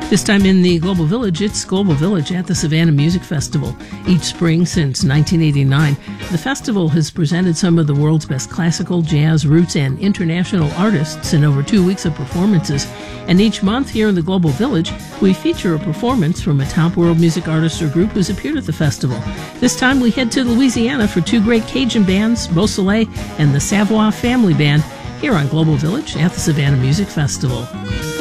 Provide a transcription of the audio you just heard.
This time in the Global Village, it's Global Village at the Savannah Music Festival. Each spring since 1989, the festival has presented some of the world's best classical, jazz, roots, and international artists in over 2 weeks of performances. And each month here in the Global Village, we feature a performance from a top world music artist or group who's appeared at the festival. This time we head to Louisiana for two great Cajun bands, Beausoleil and the Savoie Family Band, here on Global Village at the Savannah Music Festival.